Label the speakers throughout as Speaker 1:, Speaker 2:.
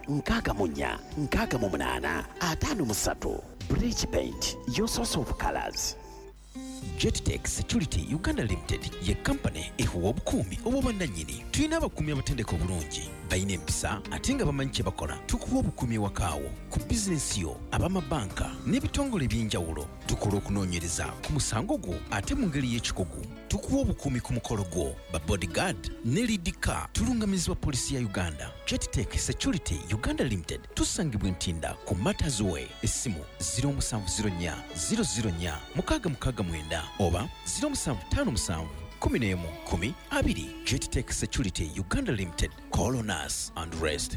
Speaker 1: 614 658 53. Bridge Paint, your source of colors.
Speaker 2: JetTech Security Uganda Limited ye company ehuwa obukumi obw'obwannannyini. Tulina abakumi abatendeka obulungi balina empisa ate nga bamanyi kye bakola. Tukuwa obukumi ewakaawo ku bizinensi yo, ab'amabanka n'ebitongole eby'enjawulo. Tukola okunoonyereza ku musango gwo ate mu ngeri y'ekikugu. Tukuwa obukumi ku mukolo gwo, ba bodyguard ne lead car. Tulungamizibwa polisi ya Uganda. JetTech Security Uganda Limited tusangibwa Ntinda ku Matters Way. Essimu 0704 004 669 oba 0757 11 10 JetTech Security Uganda Limited. Call on us and rest.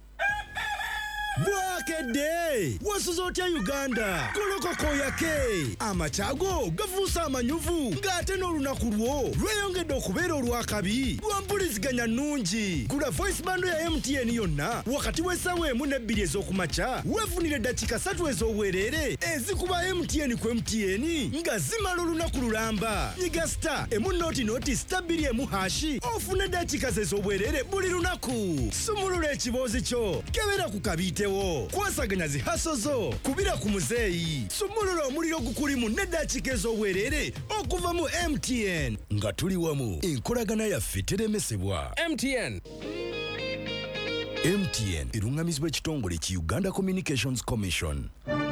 Speaker 3: Bwakede wasuzotya Uganda kolokoko yake amachago gavusa amanyuvu ngate n'olunaku lwo lweyongedde okubeera olwakabi lwampuliziganya nnungi. Gula voice bando ya MTN yonna wakati w'essaawa emu n'ebbiri ez'okumakya weefunire dakika 3 ez'obwereere ezikuba MTN ku MTN nga zimala olunaku lulamba. Nyiga star emu noti star 2 hashi ofune dakika ez'obwereere buli lunaku. Sumulula ekiboozi kyo kebera ku kabite kwasaganya zihaso zo kubira ku muzeeyi. Sumulula omuliro gukulimu n'eddakiika ez'obwereere okuva mu MTN nga tuli wamu enkolagana yaffe teremesebwa. MTN erungamizibwa ekitongole ki Uganda Communications Commission.